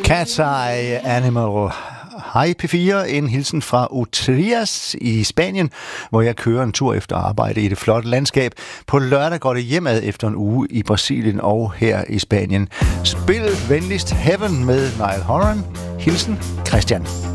Cat's Eye Animal. Hej P4, en hilsen fra Utrias i Spanien, hvor jeg kører en tur efter arbejde i det flotte landskab. På lørdag går det hjemad efter en uge i Brasilien og her i Spanien. Spil venligst Heaven med Niall Horan. Hilsen Christian.